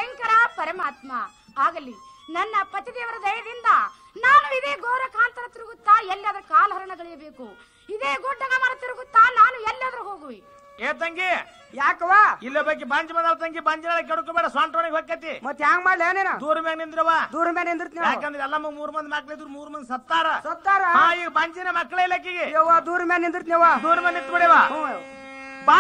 ಶಂಕರ ಪರಮಾತ್ಮ ಆಗಲಿ. ನನ್ನ ಪತಿದೇವರ ದಯದಿಂದ ನಾನು ಇದೇ ಘೋರ ಕಾಂತರ ತಿರುಗುತ್ತಾ ಎಲ್ಲಾದ್ರೂ ಕಾಲಹರಣಗಳಿಯಬೇಕು. ಇದೇ ಗುಡ್ಡಗ ಮರ ತಿರುಗುತ್ತಾ ನಾನು ಎಲ್ಲಾದ್ರೂ ಹೋಗುವಿ. ಏ ತಂಗಿ ಯಾಕವ ಇಲ್ಲ ಬಗ್ಗೆ ಬಂಜ್ ಬಂದಾವ ತಂಗಿ, ಬಂಜ ಕೆಡ್ಕೋಬೇಡ, ಸ್ವಂಟೋಣಿಗೆ ಹೋಗತಿ. ಮತ್ ಹೆಂಗ್ ಮಾಡ್ಲಿ ನೀನು? ದೂರ ಮ್ಯಾಗ ನಿಂದ್ರವ, ದೂರ ಮೇಲೆ ನಿಂದಿರ್ತೀನಿ. ಯಾಕಂದ್ರೆ ಎಲ್ಲ 3 ಮಂದಿ ಮಕ್ಳಿದ್ರು 3 ಮಂದಿ ಸತ್ತಾರ. ಸತ್ತಾರ ಈಗ ಬಂಜಿನ ಮಕ್ಕಳೇ ಇಲ್ಲಕ್ಕಿಗೆ ಯವ್ವ ದೂರ ಮೇಲೆ ನಿಂದಿರ್ತೀವ. ದೂರ ಮೇಲೆ ನಿಂತ್ ಬಿಡವ.